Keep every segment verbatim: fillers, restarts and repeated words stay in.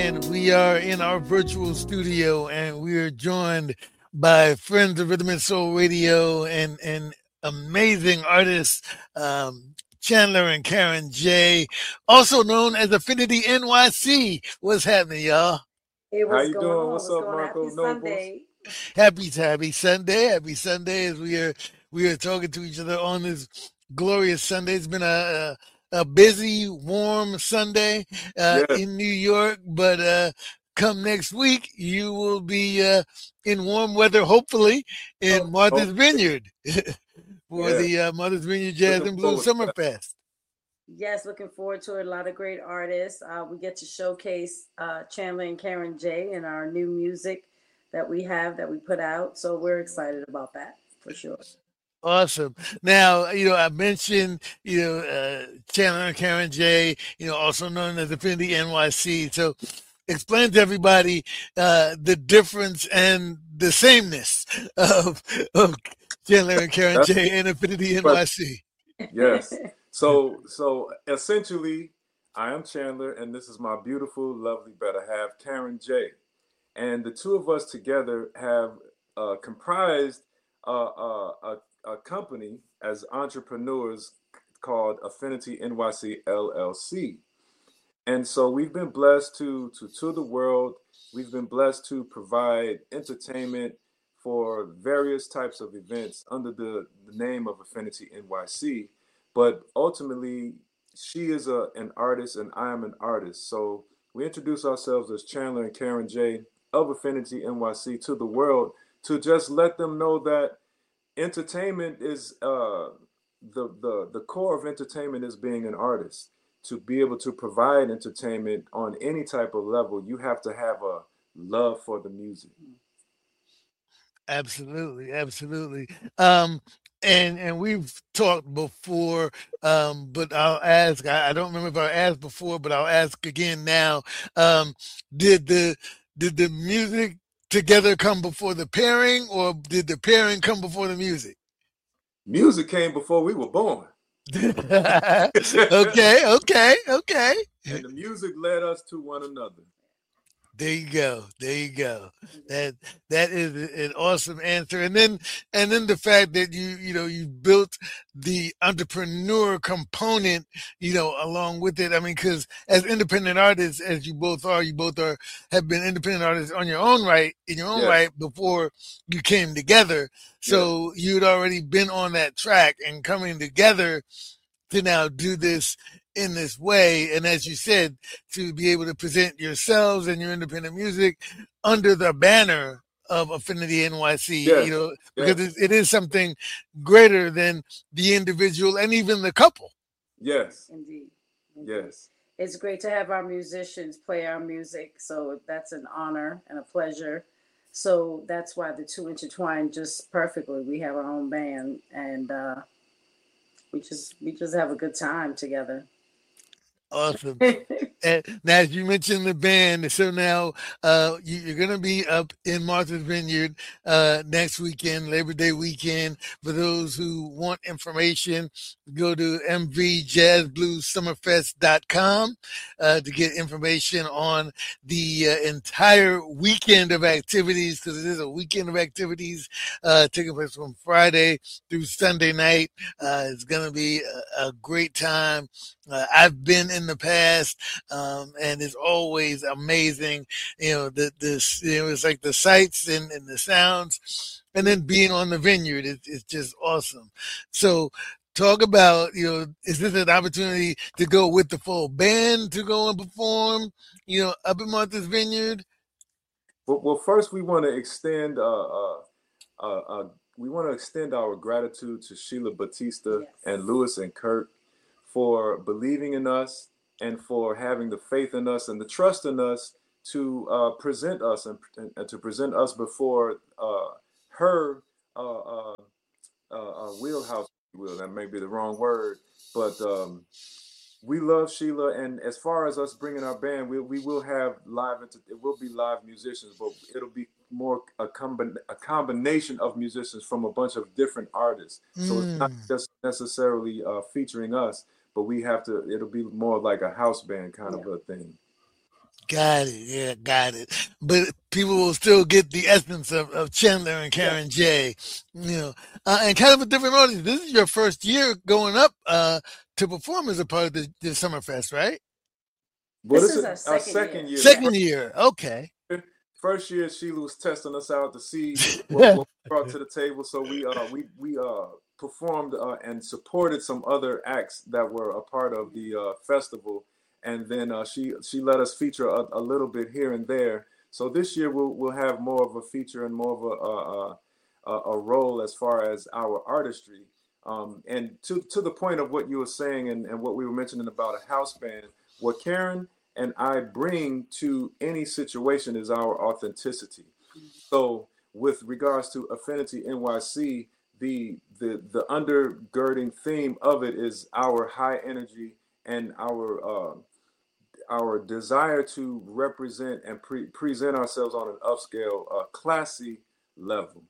And we are in our virtual studio, and we are joined by friends of Rhythm and Soul Radio and, and amazing artists, um, Chandler and Karen J, also known as Affinity N Y C. What's happening, y'all? Hey, How what's you going doing? on? What's What's up, going on? Happy Marco Nobles? Sunday. Happy happy Sunday. Happy Sunday as we are we are talking to each other on this glorious Sunday. It's been a a, a busy, warm Sunday uh, Yes. in New York, but uh, come next week you will be uh, in warm weather, hopefully in Oh, Martha's Oh, Vineyard for yeah. yes. the uh, Martha's Vineyard Jazz Looking and Blues forward to that. Summerfest. Yes, looking forward to it. A lot of great artists. Uh, we get to showcase uh, Chandler and Karen J and our new music that we have that we put out. So we're excited about that for sure. Awesome. Now, you know, I mentioned, you know, uh, Chandler and Karen J, you know, also known as Affinity N Y C. So explain to everybody uh, the difference and the sameness of, of Chandler and Karen That's J and Affinity right. N Y C. Yes. So, so essentially, I am Chandler, and this is my beautiful, lovely better half, Karen J. And the two of us together have uh, comprised uh, uh, a, a company as entrepreneurs called Affinity N Y C L L C. And so we've been blessed to to tour the world. We've been blessed to provide entertainment for various types of events under the, the name of Affinity N Y C. But ultimately, she is a, an artist and I am an artist. So we introduce ourselves as Chandler and Karen J of Affinity N Y C to the world to just let them know that entertainment is uh, the the the core of entertainment is being an artist. To be able to provide entertainment on any type of level, you have to have a love for the music. Absolutely, absolutely. Um, and and we've talked before, um, but I'll ask. I, I don't remember if I asked before, but I'll ask again now. Um, did the did the music together come before the pairing, or did the pairing come before the music? Music came before we were born. Okay, okay, okay. And the music led us to one another. There you go. There you go. That that is an awesome answer. And then and then the fact that you you know you built the entrepreneur component, you know, along with it. I mean, because as independent artists, as you both are, you both are have been independent artists on your own right, in your own Yes, right before you came together. yes, So you'd already been on that track and coming together to now do this in this way. And as you said, to be able to present yourselves and your independent music under the banner of Affinity N Y C, you yes, know, because yes, it, it is something greater than the individual and even the couple. yes, Indeed. Indeed. yes. It's great to have our musicians play our music. So that's an honor and a pleasure. So that's why the two intertwine just perfectly. We have our own band and uh, we just we just have a good time together. Awesome. And now, as you mentioned the band, so now uh, you, you're going to be up in Martha's Vineyard uh, next weekend, Labor Day weekend. For those who want information, go to m v jazz blues summerfest dot com uh, to get information on the uh, entire weekend of activities, because it is a weekend of activities uh, taking place from Friday through Sunday night. Uh, it's going to be a, a great time. Uh, I've been in the past, um, and it's always amazing. You know, the this you know, it's like the sights and, and the sounds, and then being on the vineyard is is just awesome. So, talk about you know, is this an opportunity to go with the full band to go and perform? You know, up in Martha's Vineyard. Well, well first we want to extend uh, uh, uh, uh, we want to extend our gratitude to Sheila Batista and Yes. Lewis and Kurt for believing in us and for having the faith in us and the trust in us to uh, present us and, and, to present us before uh, her uh, uh, uh, uh, wheelhouse. Will that may be the wrong word, but um, we love Sheila, and as far as us bringing our band, we we will have live. It will be live musicians, but it'll be more a, combi- a combination of musicians from a bunch of different artists. So it's not Mm. just necessarily uh, featuring us, but we have to. It'll be more like a house band kind Yeah. of a thing. Got it. Yeah, got it. But people will still get the essence of, of Chandler and Karen J. You know, uh, and kind of a different audience. This is your first year going up uh, to perform as a part of the, the Summerfest, right? Well, This this is is our our second second year. year. Second year. Okay. First year, Sheila was testing us out to see what, what we brought to the table. So we uh we we uh performed uh, and supported some other acts that were a part of the uh, festival, and then uh, she she let us feature a, a little bit here and there. So this year we'll we'll have more of a feature and more of a a, a, a role as far as our artistry. Um, and to to the point of what you were saying and, and what we were mentioning about a house band, what Karen and I bring to any situation is our authenticity. So with regards to Affinity N Y C, the the the undergirding theme of it is our high energy and our uh, our desire to represent and pre- present ourselves on an upscale, uh, classy level.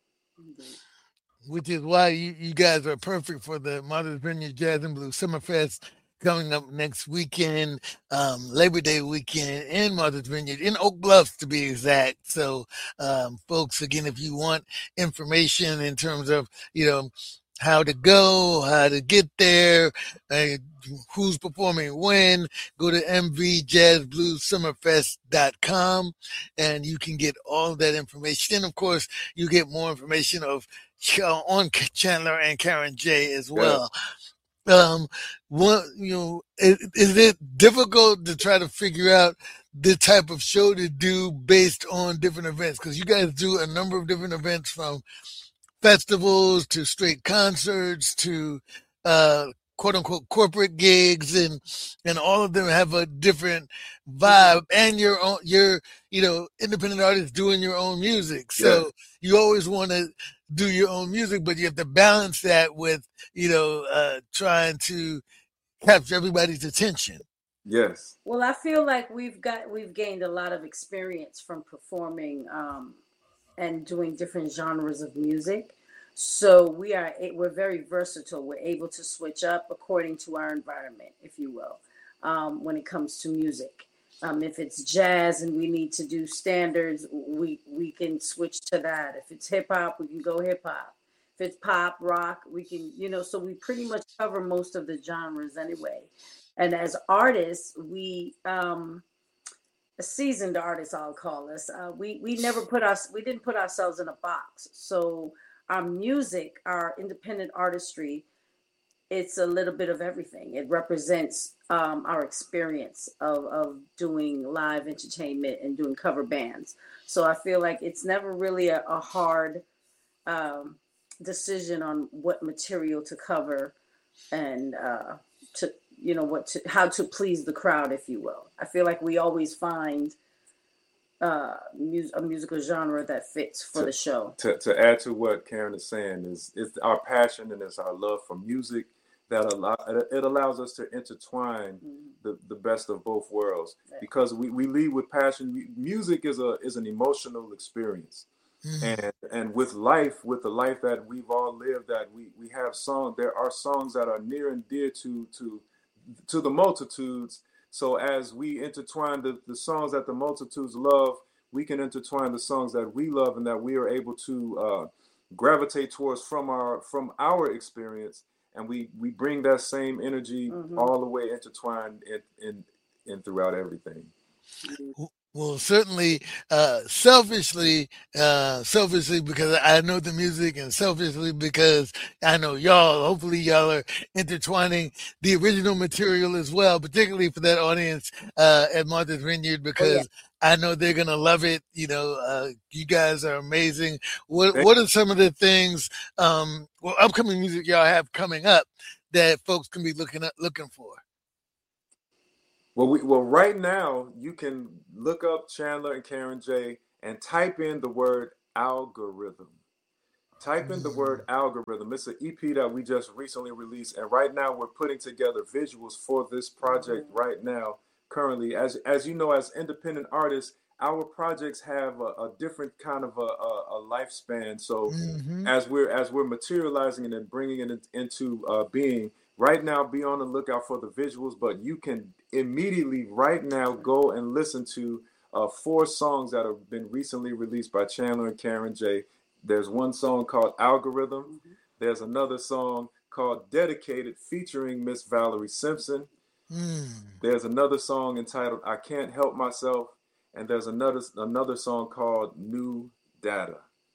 Which is why you, you guys are perfect for the Martha's Vineyard Jazz and Blues Summerfest coming up next weekend, um, Labor Day weekend in Martha's Vineyard, in Oak Bluffs to be exact. So, um, folks, again, if you want information in terms of, you know, how to go, how to get there, uh, who's performing when, go to m v jazz blues summerfest dot com and you can get all that information. And of course, you get more information of on Chandler and Karen J as well. Yeah. Um, what, you know, is, is it difficult to try to figure out the type of show to do based on different events? Because you guys do a number of different events, from festivals to straight concerts to uh, quote unquote corporate gigs, and and all of them have a different vibe. And your own, your you know, independent artists doing your own music, so yeah. You always want to do your own music, but you have to balance that with, you know, uh, trying to capture everybody's attention. Yes. Well, I feel like we've got we've gained a lot of experience from performing um, and doing different genres of music. So we are we're very versatile. We're able to switch up according to our environment, if you will, um, when it comes to music. Um, if it's jazz and we need to do standards, we we can switch to that. If it's hip hop, we can go hip hop. If it's pop, rock, we can, you know, so we pretty much cover most of the genres anyway. And as artists, we, um, a seasoned artist, I'll call us, uh, we, we never put us, we didn't put ourselves in a box. So our music, our independent artistry, it's a little bit of everything. It represents um, our experience of, of doing live entertainment and doing cover bands. So I feel like it's never really a, a hard um, decision on what material to cover and uh, to, you know, what to, how to please the crowd, if you will. I feel like we always find uh, mus- a musical genre that fits for to, the show. To, to add to what Karen is saying, is it's our passion and it's our love for music that allow, it allows us to intertwine mm-hmm. the, the best of both worlds, right. Because we, we lead with passion. Music is a is an emotional experience. Mm-hmm. And and with life, with the life that we've all lived, that we, we have songs, there are songs that are near and dear to to to the multitudes. So as we intertwine the, the songs that the multitudes love, we can intertwine the songs that we love and that we are able to uh, gravitate towards from our from our experience. And we, we bring that same energy mm-hmm. all the way intertwined in, in, in throughout everything. Well, certainly, uh, selfishly, uh, selfishly because I know the music, and selfishly because I know y'all. Hopefully, y'all are intertwining the original material as well, particularly for that audience uh, at Martha's Vineyard, because oh, yeah. I know they're gonna love it. You know, uh, you guys are amazing. What What are some of the things, um, well, upcoming music y'all have coming up that folks can be looking at, looking for? Well, we, well, right now you can look up Chandler and Karen J and type in the word algorithm. Type in the word algorithm. It's an E P that we just recently released, and right now we're putting together visuals for this project right now. Currently, as as you know, as independent artists, our projects have a, a different kind of a, a, a lifespan. So mm-hmm. as we're as we're materializing it and bringing it in, into uh, being. Right now, be on the lookout for the visuals, but you can immediately right now go and listen to uh, four songs that have been recently released by Chandler and Karen J. There's one song called Algorithm. Mm-hmm. There's another song called Dedicated featuring Miss Valerie Simpson. Mm. There's another song entitled I Can't Help Myself. And there's another another song called New Data.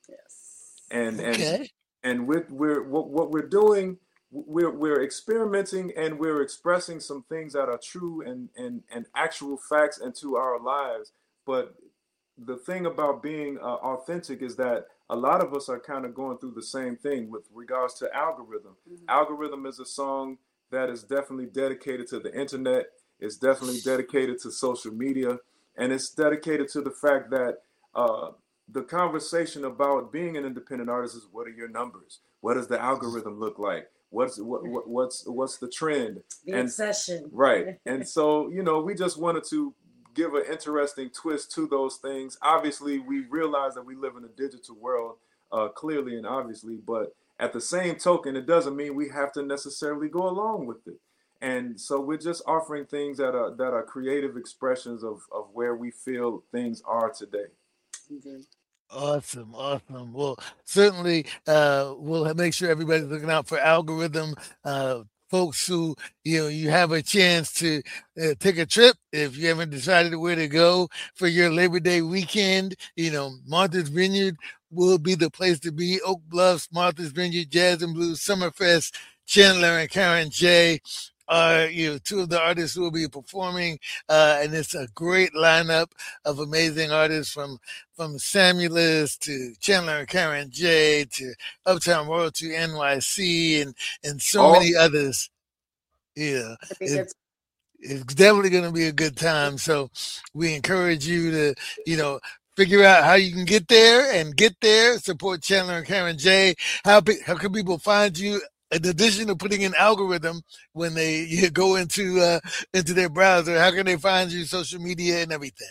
Yes. And okay. and and we're, we're what, what we're doing, we're we're experimenting and we're expressing some things that are true and and and actual facts into our lives. But the thing about being uh, authentic is that a lot of us are kind of going through the same thing with regards to Algorithm. Mm-hmm. Algorithm is a song that is definitely dedicated to the internet. It's definitely dedicated to social media. And it's dedicated to the fact that uh, the conversation about being an independent artist is, what are your numbers? What does the algorithm look like? What's what, what what's what's the trend? The and, obsession. Right. And so, you know, we just wanted to give an interesting twist to those things. Obviously, we realize that we live in a digital world, uh, clearly and obviously, but at the same token, it doesn't mean we have to necessarily go along with it. And so we're just offering things that are that are creative expressions of, of where we feel things are today. Mm-hmm. Awesome, awesome. Well, certainly uh, we'll make sure everybody's looking out for Algorithm. Uh, folks who, you know, you have a chance to uh, take a trip if you haven't decided where to go for your Labor Day weekend. You know, Martha's Vineyard will be the place to be. Oak Bluffs, Martha's Vineyard, Jazz and Blues Summerfest, Chandler and Karen J are, you know, two of the artists who will be performing, uh, and it's a great lineup of amazing artists from from Samulus to Chandler and Karen J to Uptown Royalty N Y C and and so oh. many others. Yeah, it, it's definitely going to be a good time. So we encourage you to, you know, figure out how you can get there and get there. Support Chandler and Karen J. How how can people find you? In addition to putting in Algorithm when they you go into uh, into their browser, how can they find you, social media and everything?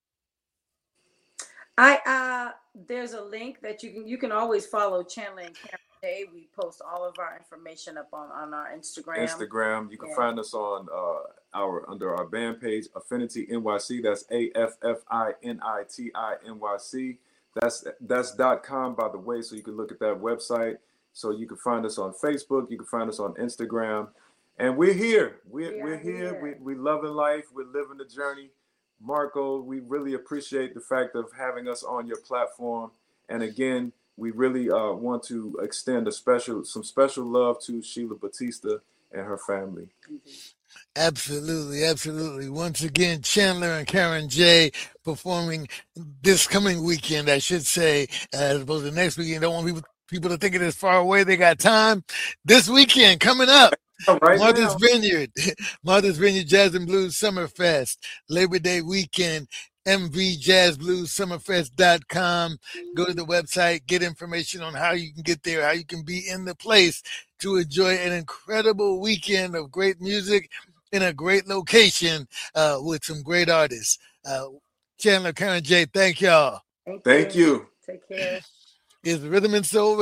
I uh, there's a link that you can you can always follow Chandler and Karen J. We post all of our information up on, on our Instagram. Instagram. You can yeah. find us on uh, our under our band page, Affinity N Y C. That's A F F I N I T I N Y C. That's that's dot com, by the way, so you can look at that website. So you can find us on Facebook, you can find us on Instagram, and we're here. We're, we we're here. here. We we loving life. We're living the journey. Marco, we really appreciate the fact of having us on your platform. And again, we really uh, want to extend a special, some special love to Sheila Batista and her family. Absolutely, absolutely. Once again, Chandler and Karen J performing this coming weekend, I should say, as opposed to next weekend. Don't want people people to think it is far away. They got time. This weekend coming up. Right Martha's now. Vineyard, Martha's Vineyard Jazz and Blues Summerfest, Labor Day weekend, M V Jazz Blues Summerfest dot com. Go to the website, get information on how you can get there, how you can be in the place to enjoy an incredible weekend of great music in a great location uh, with some great artists. Uh, Chandler, Karen J, thank y'all. Thank, thank you. you. Take care. Is Rhythm and Soul